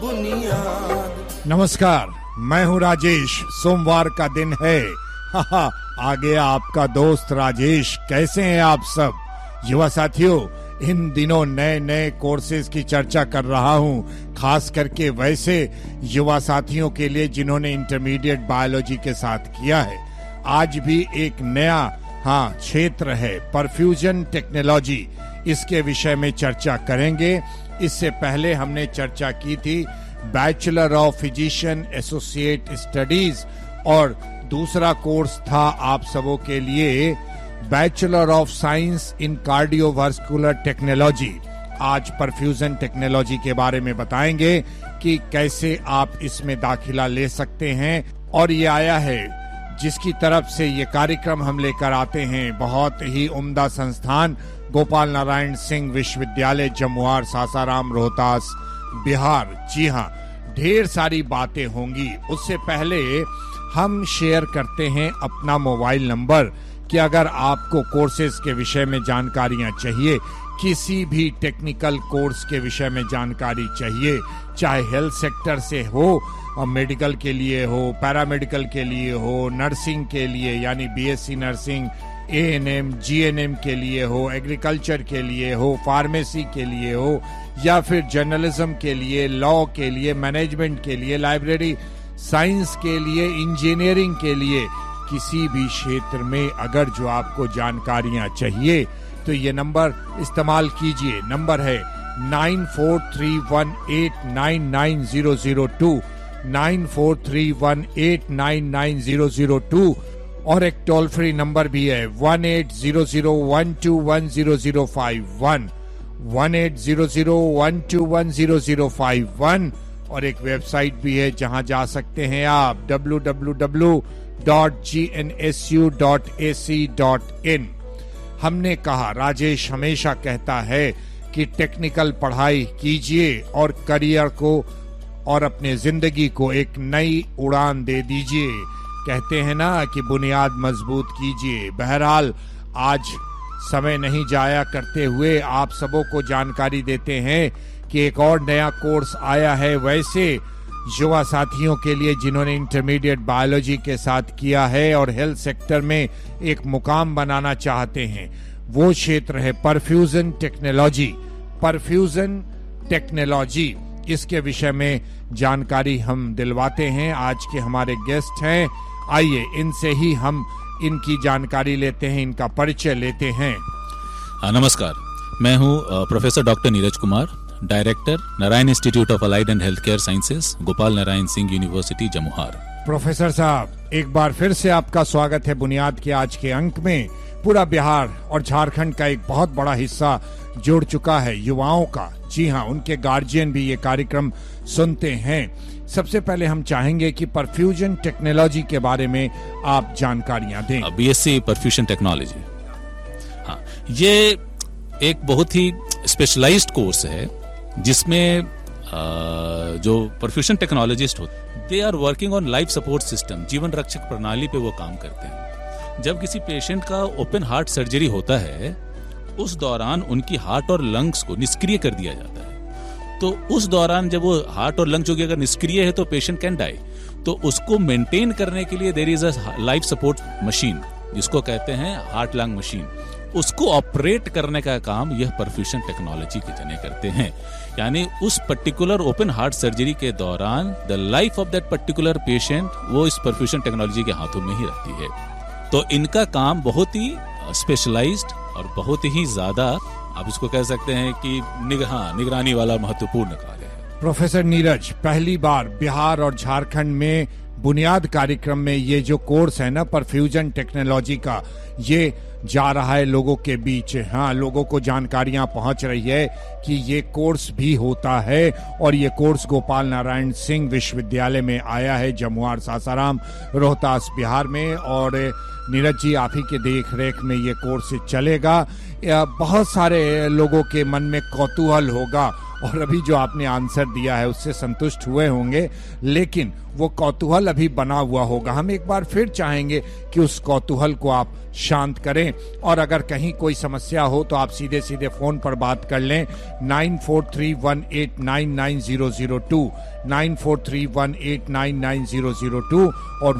बुनियाद। नमस्कार, मैं हूँ राजेश। सोमवार का दिन है। आ गया आपका दोस्त राजेश। कैसे हैं आप सब? युवा साथियों, इन दिनों नए नए कोर्सेज की चर्चा कर रहा हूँ, खास करके वैसे युवा साथियों के लिए जिन्होंने इंटरमीडिएट बायोलॉजी के साथ किया है। आज भी एक नया क्षेत्र है, परफ्यूजन टेक्नोलॉजी। इसके विषय में चर्चा करेंगे। इससे पहले हमने चर्चा की थी bachelor of physician associate studies, और दूसरा कोर्स था आप सबों के लिए bachelor of science in cardiovascular technology. आज परफ्यूजन टेक्नोलॉजी के बारे में बताएंगे कि कैसे आप इसमें दाखिला ले सकते हैं। और ये आया है जिसकी तरफ से ये कार्यक्रम हम लेकर आते हैं, बहुत ही उम्दा संस्थान गोपाल नारायण सिंह विश्वविद्यालय, जमुआर, सासाराम, रोहतास, बिहार। जी हाँ, ढेर सारी बातें होंगी। उससे पहले हम शेयर करते हैं अपना मोबाइल नंबर कि अगर आपको कोर्सेज के विषय में जानकारियां चाहिए, किसी भी टेक्निकल कोर्स के विषय में जानकारी चाहिए, चाहे हेल्थ सेक्टर से हो, मेडिकल के लिए हो, पैरामेडिकल के लिए हो, नर्सिंग के लिए यानी बीएससी नर्सिंग, एएनएम, जीएनएम के लिए हो, एग्रीकल्चर के लिए हो, फार्मेसी के लिए हो, या फिर जर्नलिज्म के लिए, लॉ के लिए, मैनेजमेंट के लिए, लाइब्रेरी साइंस के लिए, इंजीनियरिंग के लिए, किसी भी क्षेत्र में अगर जो आपको जानकारियां चाहिए तो ये नंबर इस्तेमाल कीजिए। नंबर है 9431899002, 9431899002, और एक टोल फ्री नंबर भी है 1800121005, 1800121005, और एक वेबसाइट भी है जहां जा सकते हैं आप www.gnsu.ac.in। हमने कहा, राजेश हमेशा कहता है कि टेक्निकल पढ़ाई कीजिए और करियर को और अपने जिंदगी को एक नई उड़ान दे दीजिए। कहते हैं ना कि बुनियाद मजबूत कीजिए। बहरहाल आज समय नहीं जाया करते हुए आप सबों को जानकारी देते हैं कि एक और नया कोर्स आया है, वैसे युवा साथियों के लिए जिन्होंने इंटरमीडिएट बायोलॉजी के साथ किया है और हेल्थ सेक्टर में एक मुकाम बनाना चाहते हैं। वो क्षेत्र है परफ्यूजन टेक्नोलॉजी। परफ्यूजन टेक्नोलॉजी, इसके विषय में जानकारी हम दिलवाते हैं। आज के हमारे गेस्ट हैं, आइए इनसे ही हम इनकी जानकारी लेते हैं, इनका परिचय लेते हैं। नमस्कार, मैं हूं professor doctor Neeraj Kumar, director Narayan institute of allied and health care sciences, Gopal Narayan Singh university, Jamuhar. Professor साहब, एक बार फिर से आपका स्वागत है बुनियाद के आज के अंक में। पूरा बिहार और झारखंड का एक बहुत बड़ा हिस्सा जुड़ चुका है युवाओं का। जी हाँ, उनके गार्जियन भी ये कार्यक्रम सुनते हैं। सबसे पहले हम चाहेंगे कि परफ्यूजन टेक्नोलॉजी के बारे में आप जानकारियां दें। बीएससी परफ्यूजन टेक्नोलॉजी, हाँ, ये एक बहुत ही स्पेशलाइज्ड कोर्स है जिसमें जो परफ्यूजन टेक्नोलॉजिस्ट होते हैं, they are working on life support system, जीवन रक्षक प्रणाली पे वो काम करते हैं। जब किसी पेशेंट का ओपन हार्ट सर्जरी होता है, उस दौरान उनकी हार्ट और लंग्स को निष्क्रिय कर दिया जाता है। तो उस दौरान जब वो हार्ट और लंग जो कि अगर निष्क्रिय है तो पेशेंट कैन डाई, तो उसको मेंटेन करने के लिए there is a life support machine, जिसको कहते हैं हार्ट लंग मशीन। उसको ऑपरेट करने का काम यह परफ्यूजन टेक्नोलॉजी के जने करते हैं। यानी उस पर्टिकुलर ओपन हार्ट सर्जरी के दौरान the life of that particular patient वो इस परफ्यूजन टेक्नोलॉजी के हाथों में ही रहती है। तो इनका काम बहुत ही स्पेशलाइज्ड और बहुत ही ज्यादा, आप इसको कह सकते हैं कि निगरानी वाला महत्वपूर्ण कार्य है। प्रोफेसर नीरज, पहली बार बिहार और झारखंड में बुनियाद कार्यक्रम में ये जो कोर्स है ना परफ्यूजन टेक्नोलॉजी का, ये जा रहा है लोगों के बीच। हाँ, लोगों को जानकारियां पहुंच रही है कि ये कोर्स भी होता है, और ये कोर्स गोपाल नारायण सिंह विश्वविद्यालय में आया है, जमुआर, सासाराम, रोहतास, बिहार में। और नीरज जी, आप ही के देख रेख में ये कोर्स चलेगा। बहुत सारे लोगों के मन में कौतूहल होगा और अभी जो आपने आंसर दिया है उससे संतुष्ट हुए होंगे, लेकिन वो कौतूहल अभी बना हुआ होगा। हम एक बार फिर चाहेंगे कि उस कौतूहल को आप शांत करें और अगर कहीं कोई समस्या हो तो आप सीधे सीधे फोन पर बात कर लें 9431899002, 9431899002 और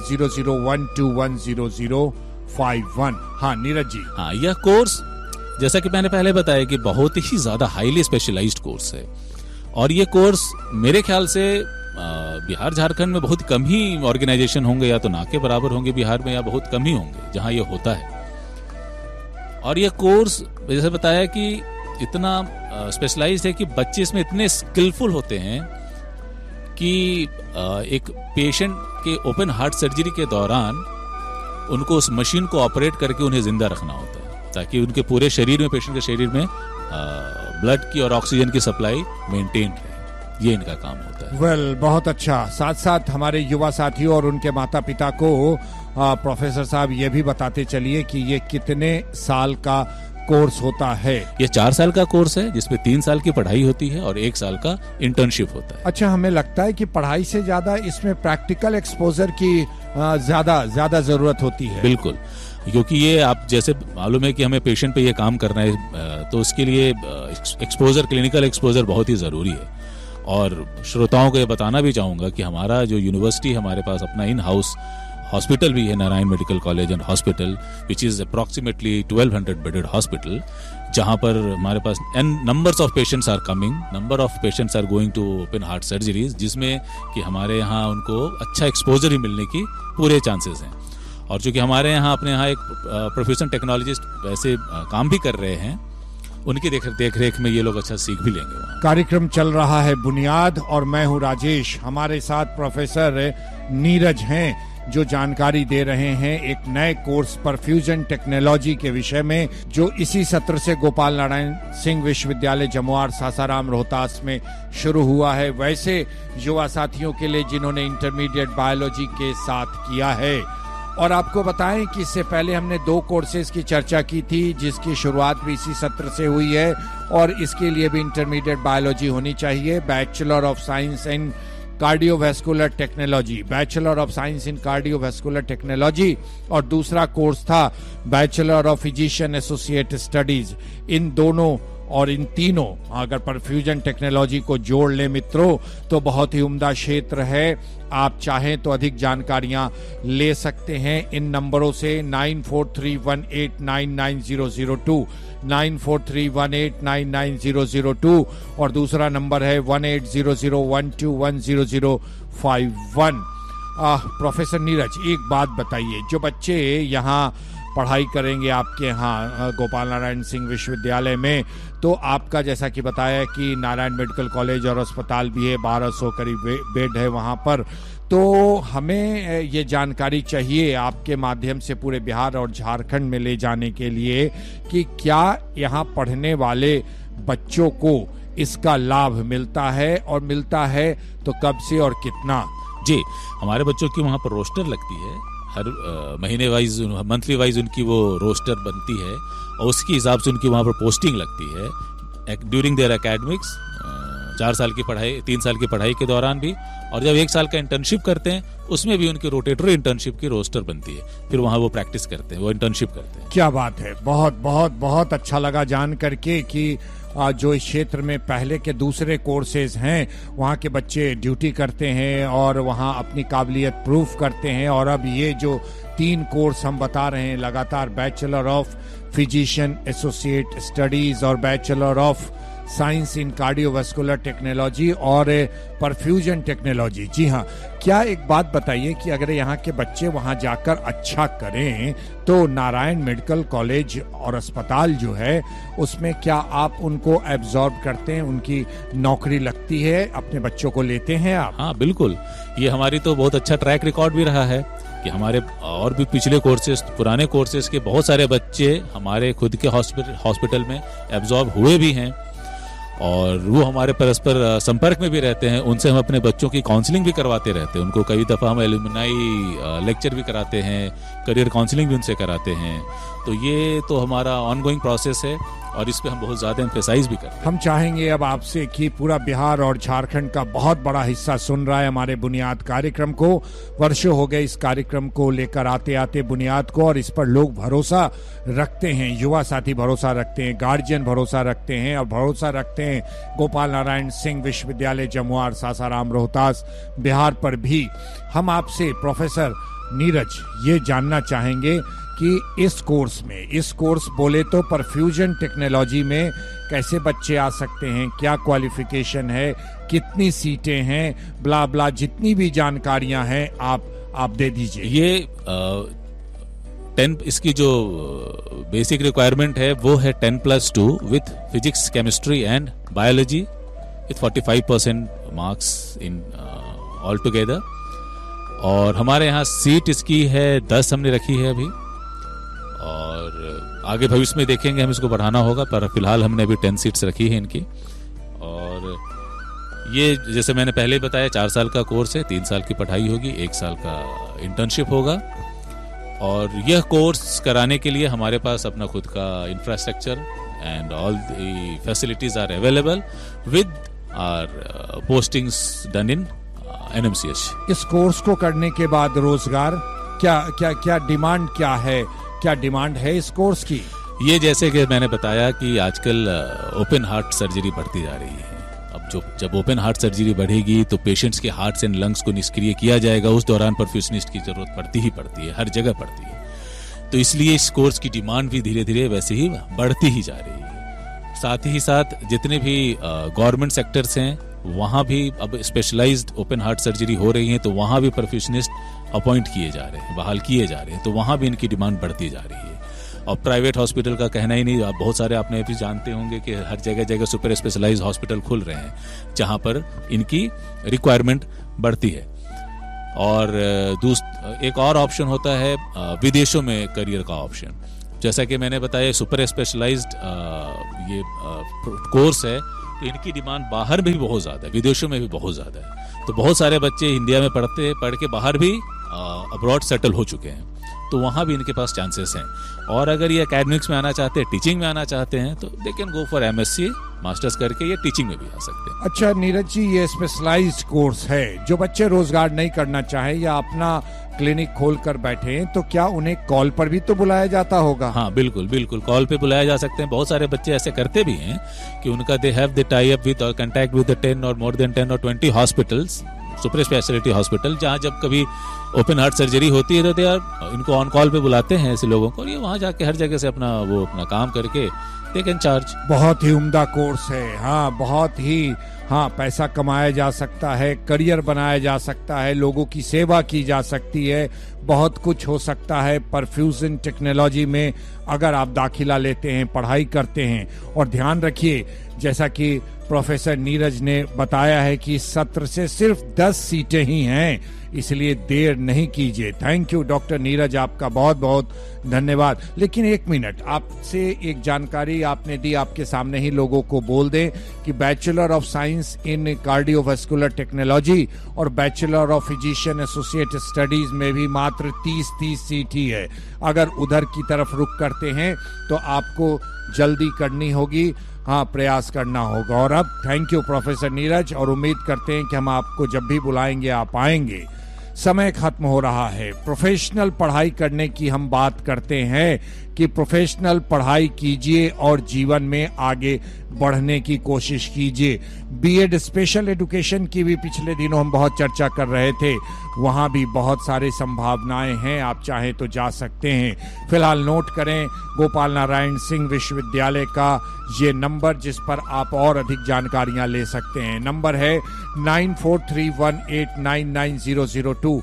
1800121051। हाँ नीरज जी। हाँ, यह कोर्स जैसा कि मैंने पहले बताया कि बहुत ही ज्यादा हाईली स्पेशलाइज्ड कोर्स है और ये कोर्स मेरे ख्याल से बिहार झारखंड में बहुत कम ही ऑर्गेनाइजेशन होंगे, या तो ना के बराबर होंगे बिहार में, या बहुत कम ही होंगे जहां ये होता है। और ये कोर्स जैसे बताया कि इतना स्पेशलाइज्ड है कि बच्चे इसमें इतने स्किलफुल होते हैं कि एक पेशेंट के ओपन हार्ट सर्जरी के दौरान उनको उस मशीन को ऑपरेट करके उन्हें जिंदा रखना होता है ताकि उनके पूरे शरीर में, पेशेंट के शरीर में ब्लड की और ऑक्सीजन की सप्लाई मेंटेन रहे। ये इनका काम होता है। वेल, बहुत अच्छा। साथ साथ हमारे युवा साथियों और उनके माता पिता को प्रोफेसर साहब ये भी बताते चलिए कि ये कितने साल का कोर्स होता है। ये 4 साल का कोर्स है जिसमें 3 साल की पढ़ाई होती है और 1 साल का इंटर्नशिप होता है। अच्छा, हमें लगता है कि पढ़ाई से ज्यादा इसमें प्रैक्टिकल एक्सपोजर की ज्यादा जरूरत होती है। बिल्कुल, क्योंकि ये आप जैसे मालूम है कि हमें पेशेंट पे ये काम करना है, तो उसके लिए एक्सपोजर, क्लिनिकल एक्सपोजर बहुत ही जरूरी है। और श्रोताओं को ये बताना भी चाहूंगा कि हमारा जो यूनिवर्सिटी, हमारे पास अपना इन हाउस हॉस्पिटल भी है, Narayan medical college and hospital, which is approximately 1200 bedded hospital, जहां पर हमारे पास n numbers of patients are coming, number of patients are going to open heart surgeries, जिसमें कि हमारे यहाँ उनको अच्छा एक्सपोजर ही मिलने की पूरे चांसेस हैं। और चूंकि हमारे यहाँ अपने यहाँ एक प्रोफेशनल टेक्नोलॉजिस्ट वैसे काम भी कर रहे हैं, उनकी देख रेख में ये लोग अच्छा सीख भी लेंगे। कार्यक्रम चल रहा है बुनियाद और मैं हूँ राजेश। हमारे साथ प्रोफेसर नीरज हैं जो जानकारी दे रहे हैं एक नए कोर्स परफ्यूजन टेक्नोलॉजी के विषय में, जो इसी सत्र से गोपाल नारायण सिंह विश्वविद्यालय जमुआर सासाराम रोहतास में शुरू हुआ है। वैसे युवा साथियों के लिए जिन्होंने इंटरमीडिएट बायोलॉजी के साथ किया है। और आपको बताएं कि इससे पहले हमने 2 कोर्सेज की चर्चा की थी जिसकी शुरुआत भी इसी सत्र से हुई है और इसके लिए भी इंटरमीडिएट बायोलॉजी होनी चाहिए। Bachelor of science in cardiovascular technology, bachelor of science in cardiovascular technology, और दूसरा कोर्स था bachelor of physician associate studies. इन दोनों और इन तीनों अगर परफ्यूजन टेक्नोलॉजी को जोड़ ले मित्रों तो बहुत ही उम्दा क्षेत्र है। आप चाहें तो अधिक जानकारियां ले सकते हैं इन नंबरों से 9431899002, 9431899002 और दूसरा नंबर है 1800121001। प्रोफेसर नीरज, एक बात बताइए, जो बच्चे यहाँ पढ़ाई करेंगे आपके यहाँ गोपाल नारायण सिंह विश्वविद्यालय में, तो आपका जैसा कि बताया कि नारायण मेडिकल कॉलेज और अस्पताल भी है, 1200 करीब बेड है वहाँ पर, तो हमें ये जानकारी चाहिए आपके माध्यम से पूरे बिहार और झारखंड में ले जाने के लिए कि क्या यहाँ पढ़ने वाले बच्चों को इसका लाभ मिलता है, और मिलता है तो कब से और कितना? जी, हमारे बच्चों की वहाँ पर रोस्टर लगती है, हर महीने वाइज, मंथली वाइज उनकी वो रोस्टर बनती है और उसके हिसाब से उनकी वहाँ पर पोस्टिंग लगती है ड्यूरिंग देयर एकेडमिक्स, 4 साल की पढ़ाई, 3 साल की पढ़ाई के दौरान भी, और जब 1 साल का इंटर्नशिप करते हैं उसमें भी उनकी रोटेटरी इंटर्नशिप की रोस्टर बनती है, फिर वहाँ वो प्रैक्टिस करते हैं, वो इंटर्नशिप करते हैं। क्या बात है, बहुत बहुत बहुत अच्छा लगा जान करके कि जो इस क्षेत्र में पहले के दूसरे कोर्सेज हैं वहाँ के बच्चे ड्यूटी करते हैं और वहाँ अपनी काबिलियत प्रूफ करते हैं, और अब ये जो 3 कोर्स हम बता रहे हैं लगातार, bachelor of physician associate studies और bachelor of science in cardiovascular technology और परफ्यूजन टेक्नोलॉजी। जी हाँ, क्या एक बात बताइए कि अगर यहाँ के बच्चे वहाँ जाकर अच्छा करें तो नारायण मेडिकल कॉलेज और अस्पताल जो है उसमें क्या आप उनको एब्जॉर्ब करते हैं, उनकी नौकरी लगती है, अपने बच्चों को लेते हैं आप? हाँ बिल्कुल, ये हमारी तो बहुत अच्छा ट्रैक रिकॉर्ड भी रहा है कि हमारे और भी पिछले कोर्सेज, पुराने कोर्सेज के बहुत सारे बच्चे हमारे खुद के हॉस्पिटल में एब्जॉर्ब हुए भी हैं और वो हमारे परस्पर संपर्क में भी रहते हैं। उनसे हम अपने बच्चों की काउंसलिंग भी करवाते रहते हैं, उनको कई दफ़ा हम एलुमनाई लेक्चर भी कराते हैं, करियर काउंसलिंग भी उनसे कराते हैं, तो ये तो हमारा ऑनगोइंग प्रोसेस है और इस पे हम बहुत ज्यादा एम्फेसाइज भी करते हैं। हम चाहेंगे अब आपसे कि पूरा बिहार और झारखंड का बहुत बड़ा हिस्सा सुन रहा है हमारे बुनियाद कार्यक्रम को। वर्षों हो गए इस कार्यक्रम को लेकर आते आते बुनियाद को, और इस पर लोग भरोसा रखते हैं, युवा साथी भरोसा रखते हैं, गार्जियन भरोसा रखते हैं, और भरोसा रखते हैं गोपाल नारायण सिंह विश्वविद्यालय जमुआर सासाराम रोहतास बिहार पर भी। हम आपसे प्रोफेसर नीरज ये जानना चाहेंगे कि इस कोर्स बोले तो परफ्यूजन टेक्नोलॉजी में कैसे बच्चे आ सकते हैं, क्या क्वालिफिकेशन है, कितनी सीटें हैं, ब्ला ब्ला, जितनी भी जानकारियां हैं आप दे दीजिए। ये 10 इसकी जो बेसिक रिक्वायरमेंट है वो है 10+2 with physics, chemistry and biology with 45% marks in all together. और हमारे यहाँ सीट इसकी है 10 हमने रखी है अभी, और आगे भविष्य में देखेंगे हम इसको बढ़ाना होगा, पर फिलहाल हमने अभी 10 सीट्स रखी है इनकी। और ये जैसे मैंने पहले ही बताया 4 साल का कोर्स है, 3 साल की पढ़ाई होगी, 1 साल का इंटर्नशिप होगा। और यह कोर्स कराने के लिए हमारे पास अपना खुद का infrastructure and all the facilities are available with our postings done in NMCH। इस कोर्स को करने के बाद रोजगार क्या डिमांड क्या डिमांड है इस कोर्स की? ये जैसे कि मैंने बताया कि आजकल ओपन हार्ट सर्जरी बढ़ती जा रही है। अब जब ओपन हार्ट सर्जरी बढ़ेगी तो पेशेंट्स के हार्ट्स एंड लंग्स को निष्क्रिय किया जाएगा, उस दौरान परफ्यूशनिस्ट की जरूरत पड़ती है, हर जगह पड़ती है। तो इसलिए इस कोर्स की डिमांड भी धीरे धीरे वैसे ही बढ़ती ही जा रही है। साथ ही साथ जितने भी गवर्नमेंट सेक्टर्स हैं वहाँ भी अब स्पेशलाइज्ड ओपन हार्ट सर्जरी हो रही है, तो वहाँ भी परफ्यूशनिस्ट अपॉइंट किए जा रहे हैं, बहाल किए जा रहे हैं, तो वहाँ भी इनकी डिमांड बढ़ती जा रही है। और प्राइवेट हॉस्पिटल का कहना ही नहीं, आप बहुत सारे आपने भी जानते होंगे कि हर जगह सुपर स्पेशलाइज्ड हॉस्पिटल खुल रहे हैं जहाँ पर इनकी रिक्वायरमेंट बढ़ती है। और एक और ऑप्शन होता है विदेशों में करियर का ऑप्शन। जैसा कि मैंने बताया सुपर स्पेशलाइज्ड ये कोर्स है, तो इनकी डिमांड बाहर में भी बहुत ज़्यादा है, विदेशों में भी बहुत ज़्यादा है। तो बहुत सारे बच्चे इंडिया में पढ़ के बाहर भी अब्रॉड सेटल हो चुके हैं, तो वहाँ भी इनके पास चांसेस हैं। और अगर ये एकेडमिक्स में आना चाहते हैं, टीचिंग में आना चाहते हैं, तो they can go for MSc masters करके ये टीचिंग में भी आ सकते हैं। अच्छा नीरज जी, ये स्पेशलाइज्ड कोर्स है, जो बच्चे रोजगार नहीं करना चाहे या अपना क्लिनिक खोल कर बैठे हैं, तो क्या उन्हें कॉल पर भी तो बुलाया जाता होगा? हाँ बिल्कुल कॉल पे बुलाया जा सकते हैं। बहुत सारे बच्चे ऐसे करते भी हैं कि उनका they have the tie up with और कांटेक्ट विद 10 और मोर देन 10 और 20 हॉस्पिटल्स, सुपर स्पेशलिटी हॉस्पिटल, जहाँ जब कभी ओपन हार्ट सर्जरी होती है तो इनको ऑन कॉल पे बुलाते हैं ऐसे लोगों को, और ये वहाँ जाके हर जगह से अपना काम करके दे कैन चार्ज। बहुत ही उम्दा कोर्स है। हाँ, बहुत ही पैसा कमाया जा सकता है, करियर बनाया जा सकता है, लोगों की सेवा की जा सकती है, बहुत कुछ हो सकता है परफ्यूजन टेक्नोलॉजी में अगर आप दाखिला लेते हैं, पढ़ाई करते हैं। और ध्यान रखिए, जैसा कि प्रोफेसर नीरज ने बताया है कि इस सत्र से सिर्फ 10 सीटें ही हैं, इसलिए देर नहीं कीजिए। थैंक यू डॉक्टर नीरज, आपका बहुत बहुत धन्यवाद। लेकिन 1 मिनट, आपसे एक जानकारी आपने दी, आपके सामने ही लोगों को बोल दें कि bachelor of science in cardiovascular technology और bachelor of physician associate studies में भी मात्र 30 सीट ही है। अगर उधर की तरफ रुख करते हैं तो आपको जल्दी करनी होगी, प्रयास करना होगा। और अब थैंक यू प्रोफेसर नीरज, और उम्मीद करते हैं कि हम आपको जब भी बुलाएंगे आप आएंगे। समय खत्म हो रहा है। प्रोफेशनल पढ़ाई करने की हम बात करते हैं कि प्रोफेशनल पढ़ाई कीजिए और जीवन में आगे बढ़ने की कोशिश कीजिए। बीएड स्पेशल एजुकेशन की भी पिछले दिनों हम बहुत चर्चा कर रहे थे, वहां भी बहुत सारी संभावनाएं हैं, आप चाहें तो जा सकते हैं। फिलहाल नोट करें गोपाल नारायण सिंह विश्वविद्यालय का ये नंबर, जिस पर आप और अधिक जानकारियां ले सकते हैं। नंबर है 9431899002,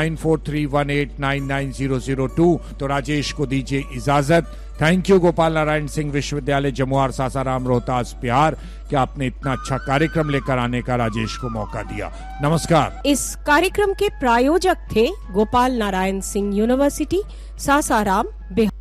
9431899002। तो राजेश को दीजिए इजाजत। थैंक यू गोपाल नारायण सिंह विश्वविद्यालय जमुआर सासाराम रोहतास बिहार कि आपने इतना अच्छा कार्यक्रम लेकर आने का राजेश को मौका दिया। नमस्कार। इस कार्यक्रम के प्रायोजक थे गोपाल नारायण सिंह यूनिवर्सिटी सासाराम बिहार।